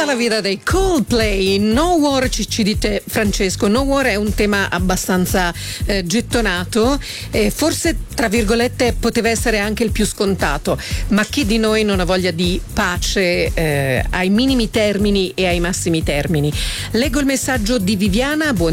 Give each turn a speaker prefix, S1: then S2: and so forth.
S1: Viva la vita dei Coldplay. No War, ci dite Francesco. No War è un tema abbastanza gettonato, forse tra virgolette poteva essere anche il più scontato, ma chi di noi non ha voglia di pace ai minimi termini e ai massimi termini? Leggo il messaggio di Viviana.